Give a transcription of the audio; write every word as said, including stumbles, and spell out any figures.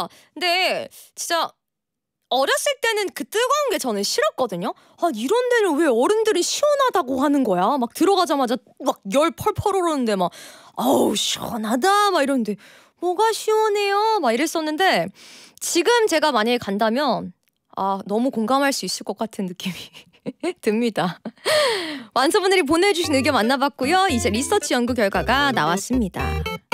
아 근데 진짜 어렸을 때는 그 뜨거운 게 저는 싫었거든요. '아 이런 데는 왜 어른들이 시원하다고 하는 거야?' 막 들어가자마자 막 열 펄펄 오르는데 막 '아우 시원하다.' 막 이러는데 '뭐가 시원해요?' 막 이랬었는데 지금 제가 만약에 간다면 아 너무 공감할 수 있을 것 같은 느낌이 듭니다. 완소분들이 보내주신 의견 만나봤고요. 이제 리서치 연구 결과가 나왔습니다.